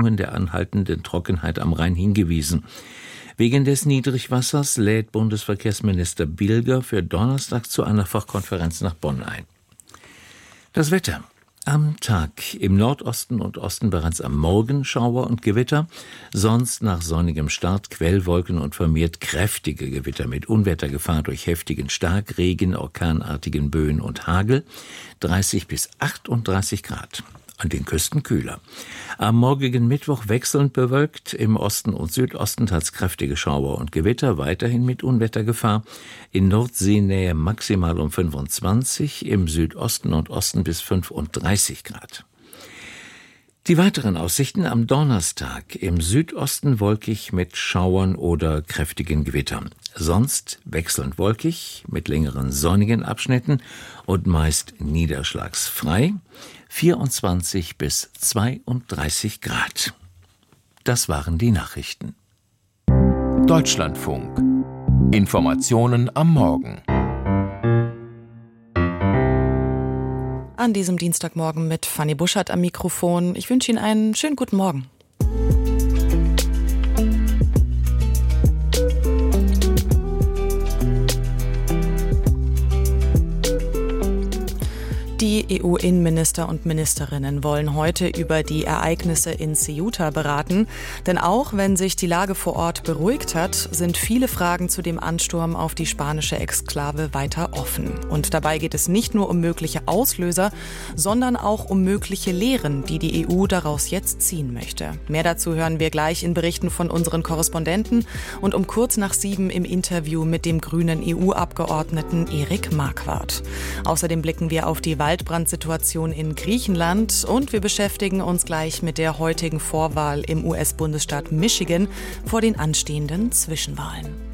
Folgen der anhaltenden Trockenheit am Rhein hingewiesen. Wegen des Niedrigwassers lädt Bundesverkehrsminister Bilger für Donnerstag zu einer Fachkonferenz nach Bonn ein. Das Wetter. Am Tag im Nordosten und Osten bereits am Morgen Schauer und Gewitter, sonst nach sonnigem Start Quellwolken und vermehrt kräftige Gewitter mit Unwettergefahr durch heftigen Starkregen, orkanartigen Böen und Hagel, 30 bis 38 Grad. An den Küsten kühler. Am morgigen Mittwoch wechselnd bewölkt, im Osten und Südosten teils kräftige Schauer und Gewitter, weiterhin mit Unwettergefahr. In Nordseenähe maximal um 25, im Südosten und Osten bis 35 Grad. Die weiteren Aussichten am Donnerstag: im Südosten wolkig mit Schauern oder kräftigen Gewittern. Sonst wechselnd wolkig mit längeren sonnigen Abschnitten und meist niederschlagsfrei. 24 bis 32 Grad. Das waren die Nachrichten. Deutschlandfunk. Informationen am Morgen. An diesem Dienstagmorgen mit Fanny Buschert am Mikrofon. Ich wünsche Ihnen einen schönen guten Morgen. Die EU-Innenminister und Ministerinnen wollen heute über die Ereignisse in Ceuta beraten. Denn auch wenn sich die Lage vor Ort beruhigt hat, sind viele Fragen zu dem Ansturm auf die spanische Exklave weiter offen. Und dabei geht es nicht nur um mögliche Auslöser, sondern auch um mögliche Lehren, die die EU daraus jetzt ziehen möchte. Mehr dazu hören wir gleich in Berichten von unseren Korrespondenten und um kurz nach 7 im Interview mit dem grünen EU-Abgeordneten Erik Marquardt. Außerdem blicken wir auf die Waldbrandsituation in Griechenland und wir beschäftigen uns gleich mit der heutigen Vorwahl im US-Bundesstaat Michigan vor den anstehenden Zwischenwahlen.